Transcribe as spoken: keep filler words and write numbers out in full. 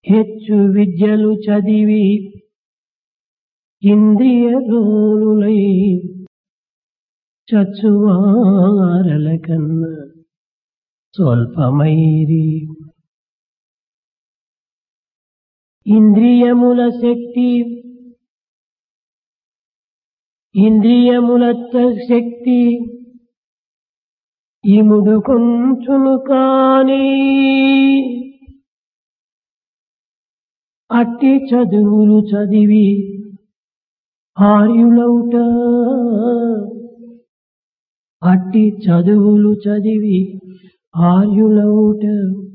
ಹೆಚ್ಚು విద్యలు చదివి ఇంద్రియ లోలులై చచ్చువారల కన్నా స్వల్పమైరి. ఇంద్రియముల శక్తి ఇంద్రియముల శక్తి ఇముడు కొంచును కాని అట్టి చదువులు చదివి ఆర్యులౌట అట్టి చదువులు చదివి ఆర్యులౌట